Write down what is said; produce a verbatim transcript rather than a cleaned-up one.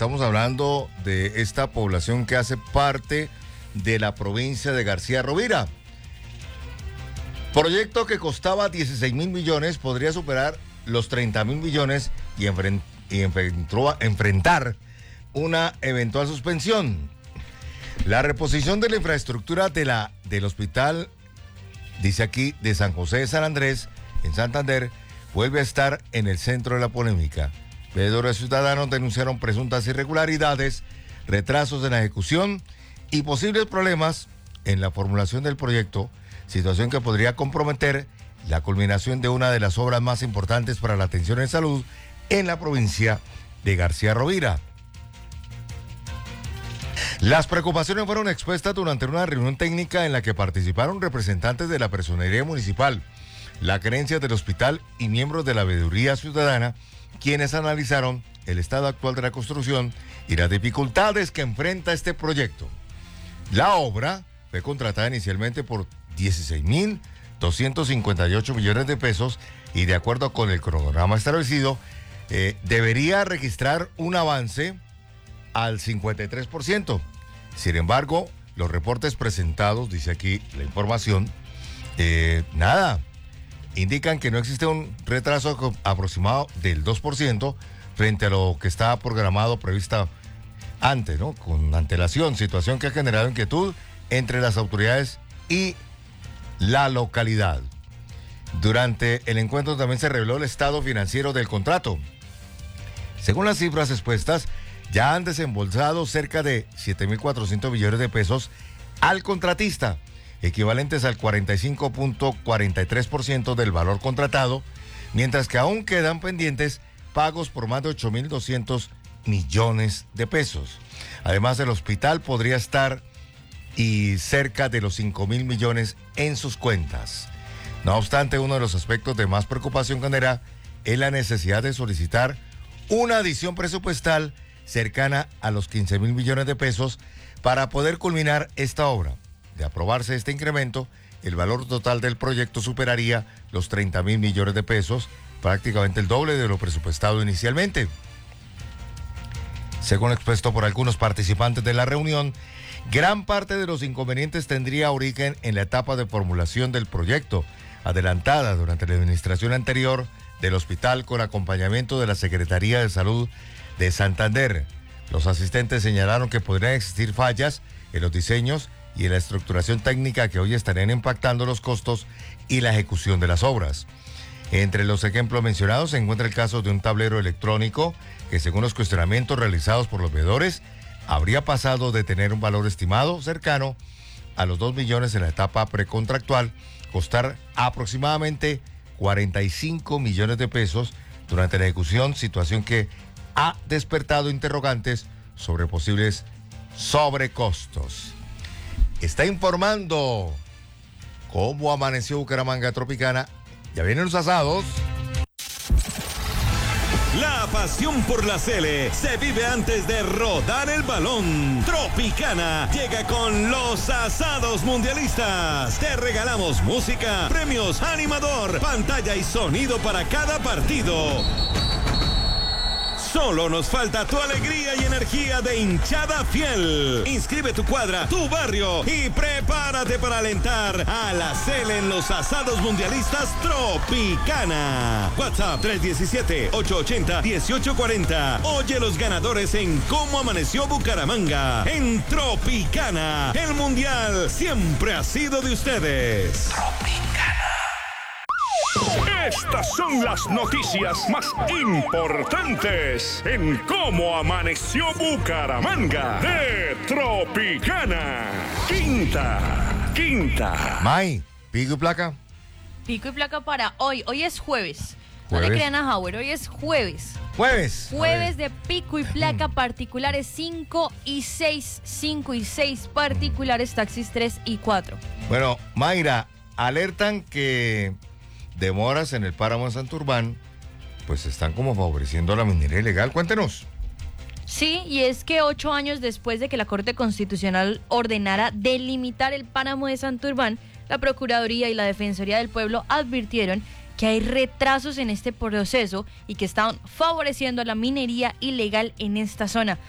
estamos hablando de esta población que hace parte de la provincia de García Rovira. Proyecto que costaba dieciséis mil millones podría superar los treinta mil millones y, enfrent- y enfrentó- enfrentar una eventual suspensión. La reposición de la infraestructura de la, del hospital, dice aquí, de San José de San Andrés, en Santander, vuelve a estar en el centro de la polémica. Veedores ciudadanos denunciaron presuntas irregularidades, retrasos en la ejecución y posibles problemas en la formulación del proyecto, situación que podría comprometer la culminación de una de las obras más importantes para la atención en salud en la provincia de García Rovira. Las preocupaciones fueron expuestas durante una reunión técnica en la que participaron representantes de la Personería Municipal, la gerencia del hospital y miembros de la Veeduría Ciudadana, quienes analizaron el estado actual de la construcción y las dificultades que enfrenta este proyecto. La obra fue contratada inicialmente por dieciséis mil doscientos cincuenta y ocho millones de pesos y, de acuerdo con el cronograma establecido, eh, debería registrar un avance al cincuenta y tres por ciento. Sin embargo, los reportes presentados, dice aquí la información, eh, nada, indican que no existe un retraso aproximado del dos por ciento frente a lo que estaba programado, prevista antes, ¿no? Con antelación, situación que ha generado inquietud entre las autoridades y la localidad. Durante el encuentro también se reveló el estado financiero del contrato. Según las cifras expuestas, ya han desembolsado cerca de siete mil cuatrocientos millones de pesos al contratista, equivalentes al cuarenta y cinco punto cuarenta y tres por ciento del valor contratado, mientras que aún quedan pendientes pagos por más de ocho mil doscientos millones de pesos. Además, el hospital podría estar y cerca de los cinco mil millones en sus cuentas. No obstante, uno de los aspectos de más preocupación genera es la necesidad de solicitar una adición presupuestal cercana a los quince mil millones de pesos para poder culminar esta obra. De aprobarse este incremento, el valor total del proyecto superaría los treinta mil millones de pesos, prácticamente el doble de lo presupuestado inicialmente. Según expuesto por algunos participantes de la reunión, gran parte de los inconvenientes tendría origen en la etapa de formulación del proyecto, adelantada durante la administración anterior del hospital con acompañamiento de la Secretaría de Salud de Santander. Los asistentes señalaron que podrían existir fallas en los diseños y en la estructuración técnica que hoy estarían impactando los costos y la ejecución de las obras. Entre los ejemplos mencionados se encuentra el caso de un tablero electrónico que, según los cuestionamientos realizados por los veedores, habría pasado de tener un valor estimado cercano a los dos millones en la etapa precontractual, costar aproximadamente cuarenta y cinco millones de pesos durante la ejecución, situación que ha despertado interrogantes sobre posibles sobrecostos. Está informando cómo amaneció Bucaramanga Tropicana. Ya vienen los asados. La pasión por la Cele se vive antes de rodar el balón. Tropicana llega con los asados mundialistas. Te regalamos música, premios, animador, pantalla y sonido para cada partido. Solo nos falta tu alegría y energía de hinchada fiel. Inscribe tu cuadra, tu barrio y prepárate para alentar a la Cele en los asados mundialistas Tropicana. WhatsApp tres uno siete, ocho ocho cero, uno ocho cuatro cero. Oye los ganadores en Cómo Amaneció Bucaramanga. En Tropicana, el mundial siempre ha sido de ustedes. Tropicana. Estas son las noticias más importantes en Cómo Amaneció Bucaramanga de Tropicana. Quinta, quinta. May, pico y placa. Pico y placa para hoy. Hoy es jueves. No ¿Jueves? le crean a Howard, hoy es jueves. Jueves. Jueves de pico y placa particulares cinco y seis. cinco y seis particulares, taxis tres y cuatro. Bueno, Mayra, alertan que demoras en el páramo de Santurbán pues están como favoreciendo la minería ilegal. Cuéntenos. Sí, y es que ocho años después de que la Corte Constitucional ordenara delimitar el páramo de Santurbán, la Procuraduría y la Defensoría del Pueblo advirtieron que hay retrasos en este proceso y que están favoreciendo la minería ilegal en esta zona.